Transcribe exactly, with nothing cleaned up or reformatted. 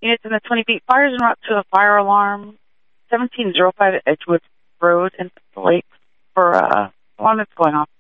Units in the twenty feet. Fires en route to a fire alarm. seventeen oh five Edgewood Road in the Lake for uh, alarm that's going off.